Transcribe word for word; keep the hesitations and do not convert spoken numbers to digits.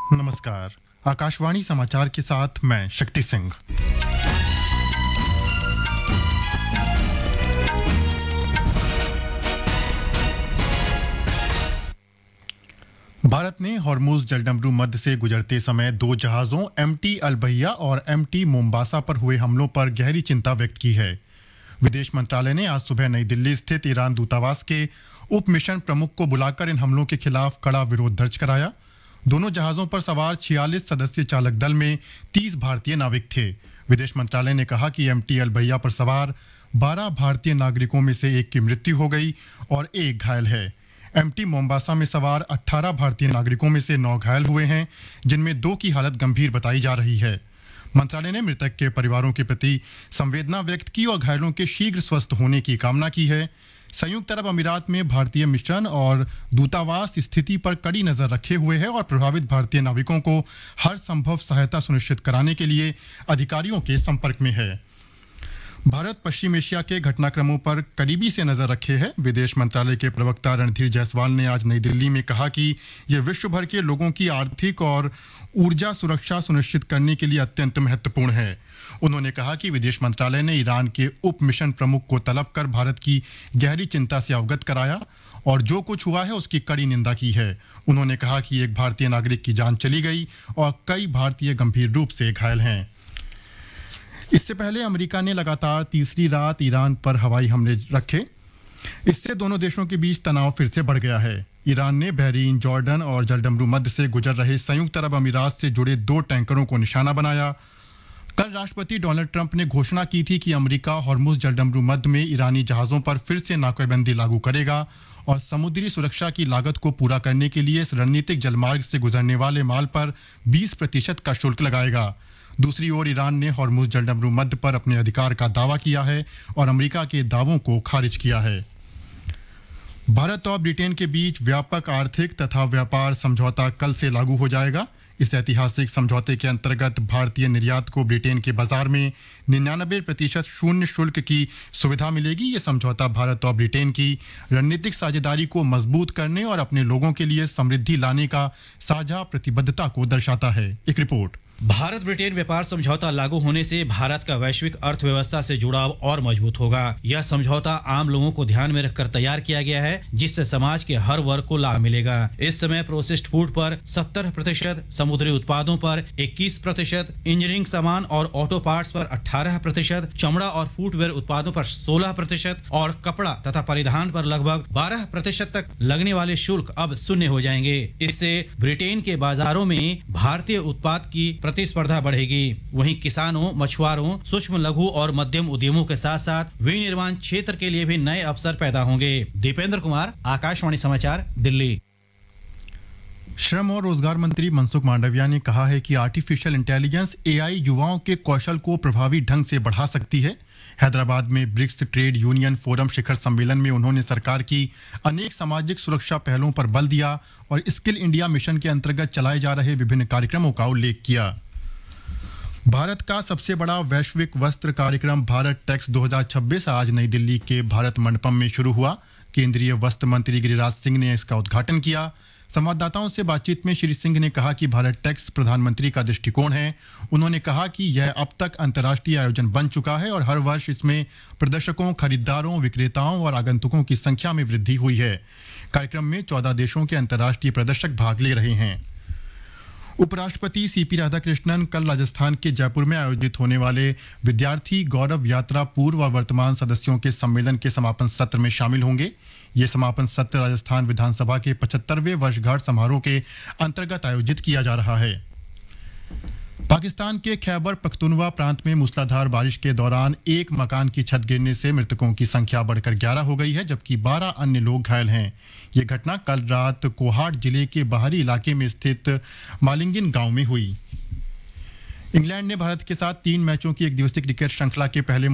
नमस्कार। आकाशवाणी समाचार के साथ मैं शक्ति सिंह। भारत ने हॉर्मुज जलडमरू मध्य से गुजरते समय दो जहाजों एमटी अलबहिया और एमटी मोम्बासा पर हुए हमलों पर गहरी चिंता व्यक्त की है। विदेश मंत्रालय ने आज सुबह नई दिल्ली स्थित ईरान दूतावास के उप मिशन प्रमुख को बुलाकर इन हमलों के खिलाफ कड़ा विरोध दर्ज कराया। दोनों जहाजों पर सवार छियालीस सदस्यीय चालक दल में तीस भारतीय नाविक थे। विदेश मंत्रालय ने कहा कि एमटी अलबहिया पर सवार बारह भारतीय नागरिकों में से एक की मृत्यु हो गई और एक घायल है। एमटी मोम्बासा में सवार अठारह भारतीय नागरिकों में से नौ घायल हुए हैं, जिनमें दो की हालत गंभीर बताई जा रही है। मंत्रालय ने मृतक के परिवारों के प्रति संवेदना व्यक्त की और घायलों के शीघ्र स्वस्थ होने की कामना की है। संयुक्त अरब अमीरात में भारतीय मिशन और दूतावास स्थिति पर कड़ी नजर रखे हुए है और प्रभावित भारतीय नाविकों को हर संभव सहायता सुनिश्चित कराने के लिए अधिकारियों के संपर्क में है। भारत पश्चिम एशिया के घटनाक्रमों पर करीबी से नजर रखे है। विदेश मंत्रालय के प्रवक्ता रणधीर जायसवाल ने आज नई दिल्ली में कहा कि यह विश्व भर के लोगों की आर्थिक और ऊर्जा सुरक्षा सुनिश्चित करने के लिए अत्यंत महत्वपूर्ण है। उन्होंने कहा कि विदेश मंत्रालय ने ईरान के उप मिशन प्रमुख को तलब कर भारत की गहरी चिंता से अवगत कराया और जो कुछ हुआ है उसकी कड़ी निंदा की है। उन्होंने कहा कि एक भारतीय नागरिक की जान चली गई और कई भारतीय गंभीर रूप से घायल हैं। इससे पहले अमेरिका ने लगातार तीसरी रात ईरान पर हवाई हमले रखे। इससे दोनों देशों के बीच तनाव फिर से बढ़ गया है। ईरान ने बहरीन, जॉर्डन और जलडमरू मध्य से गुजर रहे संयुक्त अरब अमीरात से जुड़े दो टैंकरों को निशाना बनाया। कल राष्ट्रपति डोनाल्ड ट्रंप ने घोषणा की थी कि अमेरिका हॉर्मुज जलडमरू मध्य में ईरानी जहाजों पर फिर से नाकाबंदी लागू करेगा और समुद्री सुरक्षा की लागत को पूरा करने के लिए इस रणनीतिक जलमार्ग से गुजरने वाले माल पर बीस प्रतिशत का शुल्क लगाएगा। दूसरी ओर ईरान ने हॉर्मुज जलडमरू मध्य पर अपने अधिकार का दावा किया है और अमेरिका के दावों को खारिज किया है। भारत और ब्रिटेन के बीच व्यापक आर्थिक तथा व्यापार समझौता कल से लागू हो जाएगा। इस ऐतिहासिक समझौते के अंतर्गत भारतीय निर्यात को ब्रिटेन के बाजार में निन्यानबे प्रतिशत शून्य शुल्क की सुविधा मिलेगी। ये समझौता भारत और ब्रिटेन की रणनीतिक साझेदारी को मजबूत करने और अपने लोगों के लिए समृद्धि लाने का साझा प्रतिबद्धता को दर्शाता है। एक रिपोर्ट। भारत ब्रिटेन व्यापार समझौता लागू होने से भारत का वैश्विक अर्थव्यवस्था से जुड़ाव और मजबूत होगा। यह समझौता आम लोगों को ध्यान में रखकर तैयार किया गया है, जिससे समाज के हर वर्ग को लाभ मिलेगा। इस समय प्रोसेस्ड फूड पर सत्तर प्रतिशत, समुद्री उत्पादों पर इक्कीस प्रतिशत, इंजीनियरिंग सामान और ऑटो पार्ट्स पर अठारह प्रतिशत, चमड़ा और फुटवेयर उत्पादों पर सोलह प्रतिशत और कपड़ा तथा परिधान पर लगभग बारह प्रतिशत तक लगने वाले शुल्क अब शून्य हो जाएंगे। इससे ब्रिटेन के बाजारों में भारतीय उत्पाद की प्रतिस्पर्धा बढ़ेगी। वहीं किसानों, मछुआरों, सूक्ष्म लघु और मध्यम उद्यमों के साथ साथ विनिर्माण क्षेत्र के लिए भी नए अवसर पैदा होंगे। दीपेंद्र कुमार, आकाशवाणी समाचार, दिल्ली। श्रम और रोजगार मंत्री मनसुख मांडविया ने कहा है कि आर्टिफिशियल इंटेलिजेंस एआई युवाओं के कौशल को प्रभावी ढंग से बढ़ा सकती है। हैदराबाद में ब्रिक्स ट्रेड यूनियन फोरम शिखर सम्मेलन में उन्होंने सरकार की अनेक सामाजिक सुरक्षा पहलों पर बल दिया और स्किल इंडिया मिशन के अंतर्गत चलाए जा रहे विभिन्न कार्यक्रमों का उल्लेख किया। भारत का सबसे बड़ा वैश्विक वस्त्र कार्यक्रम भारत टेक्स दो हज़ार छब्बीस आज नई दिल्ली के भारत मंडपम में शुरू हुआ। केंद्रीय वस्त्र मंत्री गिरिराज सिंह ने इसका उद्घाटन किया। संवाददाताओं से बातचीत में श्री सिंह ने कहा कि भारत टेक्स प्रधानमंत्री का दृष्टिकोण है। उन्होंने कहा कि यह अब तक अंतर्राष्ट्रीय आयोजन बन चुका है और हर वर्ष इसमें प्रदर्शकों, खरीदारों, विक्रेताओं और आगंतुकों की संख्या में वृद्धि हुई है। कार्यक्रम में चौदह देशों के अंतर्राष्ट्रीय प्रदर्शक भाग ले रहे हैं। उपराष्ट्रपति सीपी राधाकृष्णन कल राजस्थान के जयपुर में आयोजित होने वाले विद्यार्थी गौरव यात्रा पूर्व और वर्तमान सदस्यों के सम्मेलन के समापन सत्र में शामिल होंगे। ये समापन सत्र राजस्थान विधानसभा के पचहत्तरवें वर्षगांठ समारोह के अंतर्गत आयोजित किया जा रहा है। पाकिस्तान के खैबर पख्तूनवा प्रांत में मूसलाधार बारिश के दौरान एक मकान की छत गिरने से मृतकों की संख्या बढ़कर ग्यारह हो गई है, जबकि बारह अन्य लोग घायल हैं। ये घटना कल रात कोहाट जिले के बाहरी इलाके में स्थित मालिंगिन गांव में हुई। इंग्लैंड ने भारत के साथ तीन मैचों की एक दिवसीय क्रिकेट श्रृंखला के पहले